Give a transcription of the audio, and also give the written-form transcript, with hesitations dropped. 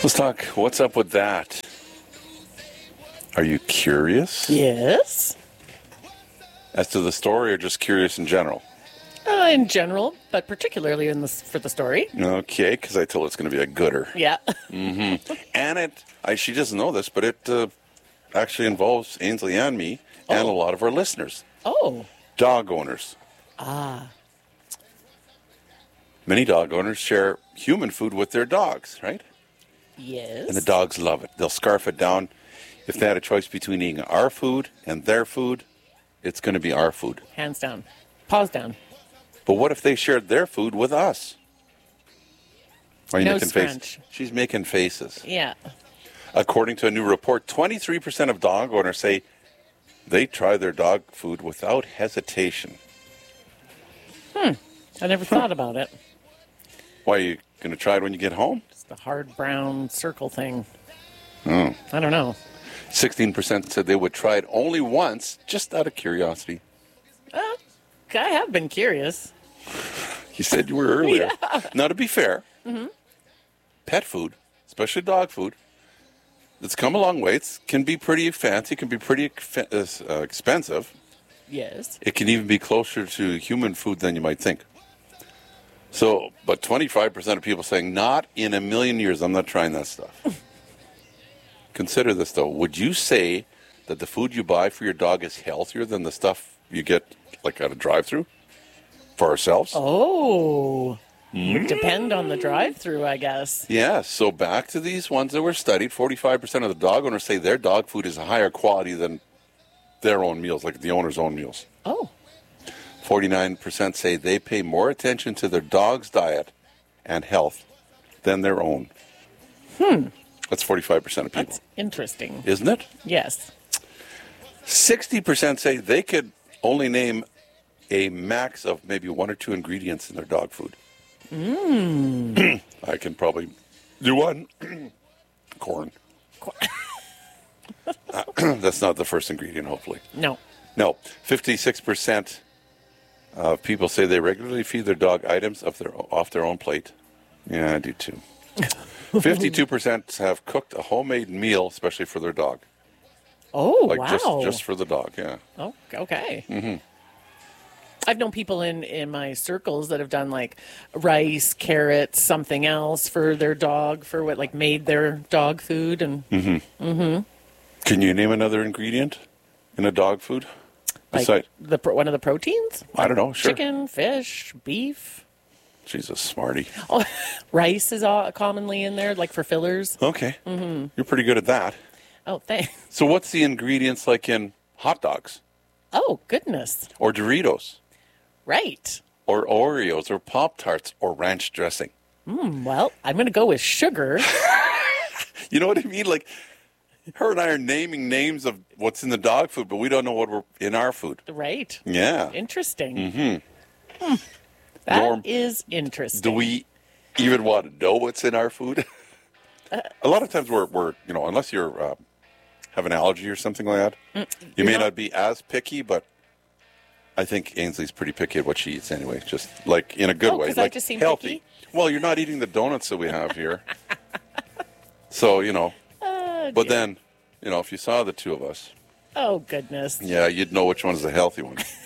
Let's talk. What's up with that? Are you curious Yes. as to the story, or just curious in general? In general, but particularly for the story. Okay, because I told it's going to be a gooder. Yeah. And she doesn't know this, but it actually involves Ainsley and me and a lot of our listeners. Oh. Dog owners. Many dog owners share human food with their dogs, right? Yes. And the dogs love it. They'll scarf it down. If they had a choice between eating our food and their food, it's going to be our food. Hands down. Paws down. But what if they shared their food with us? Are you No making scrunch. faces? She's making faces. Yeah. According to a new report, 23% of dog owners say they try their dog food without hesitation. I never thought about it. Why, are you going to try it when you get home? It's the hard brown circle thing. Oh. I don't know. 16% said they would try it only once, just out of curiosity. I have been curious. You said you were earlier. Now, to be fair, pet food, especially dog food, it's come a long way. It can be pretty fancy, can be pretty expensive. Yes. It can even be closer to human food than you might think. So, but 25% of people saying, not in a million years, I'm not trying that stuff. Consider this, though. Would you say that the food you buy for your dog is healthier than the stuff you get, like, at a drive-thru for ourselves? Oh. Would depend on the drive-through, I guess. Yeah, so back to these ones that were studied, 45% of the dog owners say their dog food is a higher quality than their own meals, like the owner's own meals. Oh. 49% say they pay more attention to their dog's diet and health than their own. That's 45% of people. That's interesting. Isn't it? Yes. 60% say they could only name a max of maybe one or two ingredients in their dog food. I can probably do one. Corn. That's not the first ingredient, hopefully. No. No. 56% of people say they regularly feed their dog items off their own plate. Yeah, I do too. 52% have cooked a homemade meal, especially for their dog. Oh, Like wow. just for the dog, yeah. Oh, okay. I've known people in my circles that have done like rice, carrots, something else for their dog, for what, like made their dog food. And Can you name another ingredient in a dog food? like one of the proteins? I don't know, sure. Chicken, fish, beef. She's a smarty. Oh, rice is commonly in there, like for fillers. Okay. You're pretty good at that. Oh, thanks. So what's the ingredients like in hot dogs? Oh, goodness. Or Doritos? Right. Or Oreos? Or Pop-Tarts? Or ranch dressing? Well, I'm going to go with sugar. You know what I mean? Like, her and I are naming names of what's in the dog food, but we don't know what we're in our food. Right. Yeah. Interesting. That Norm, is interesting. Do we even want to know what's in our food? A lot of times we're unless you're have an allergy or something like that, you may not be as picky, but I think Ainsley's pretty picky at what she eats anyway, just like in a good way. 'cause like I just seem healthy. picky? Well, you're not eating the donuts that we have here. So, but then, if you saw the two of us, Oh, goodness. yeah, you'd know which one's the healthy one.